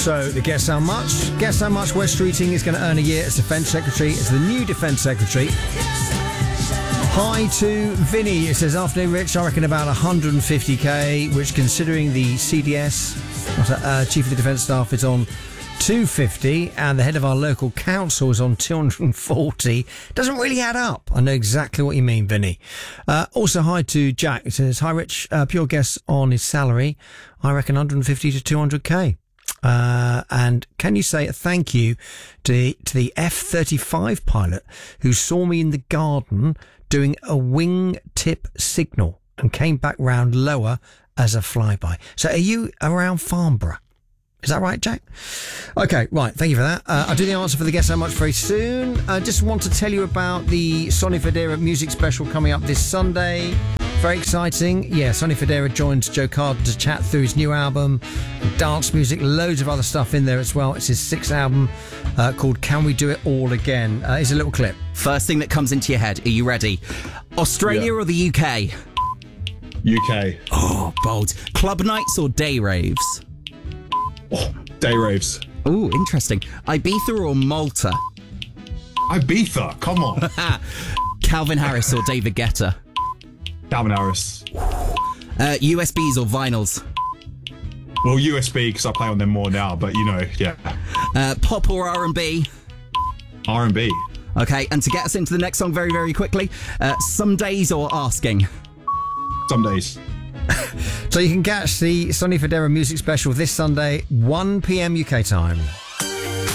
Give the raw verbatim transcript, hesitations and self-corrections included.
So, the guess how much? Guess how much Wes Streeting is going to earn a year as Defence Secretary, as the new Defence Secretary. Hi to Vinny. It says, afternoon, Rich. I reckon about one hundred fifty k, which, considering the C D S, uh, Chief of the Defence Staff, is on two hundred fifty, and the head of our local council is on two hundred forty. Doesn't really add up. I know exactly what you mean, Vinny. Uh, also, hi to Jack. It says, hi, Rich. Uh, pure guess on his salary. I reckon one hundred fifty to two hundred k. Uh, and can you say a thank you to, to the F thirty-five pilot who saw me in the garden doing a wing tip signal and came back round lower as a flyby? So are you around Farnborough? Is that right, Jack? Okay, right. Thank you for that. Uh, I'll do the answer for the Guess How Much very soon. I uh, just want to tell you about the Sonny Fodera music special coming up this Sunday. Very exciting. Yeah, Sonny Fodera joins Joe Carter to chat through his new album, dance music, loads of other stuff in there as well. It's his sixth album uh, called Can We Do It All Again. Uh, here's a little clip. First thing that comes into your head. Are you ready? Australia Yeah. or the U K? U K. Oh, bold. Club nights or day raves? Oh, day raves. Oh, interesting. Ibiza or Malta? Ibiza, come on. Calvin Harris or David Guetta? Calvin Harris. Uh, U S Bs or vinyls? Well, U S B, because I play on them more now, but you know, yeah. Uh, pop or R and B? R and B. Okay, and to get us into the next song very, very quickly, uh, Some Days or Asking? Some days. So you can catch the Sonny Fodera music special this Sunday, one p.m. U K time.